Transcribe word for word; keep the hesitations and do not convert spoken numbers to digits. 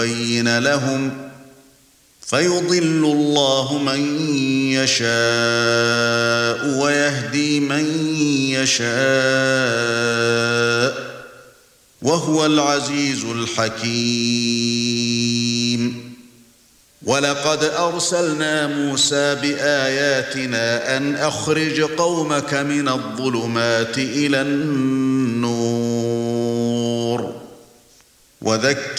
يبين لهم فيضل الله من يشاء ويهدي من يشاء وهو العزيز الحكيم. ولقد أرسلنا موسى بآياتنا أن أخرج قومك من الظلمات إلى النور وذكر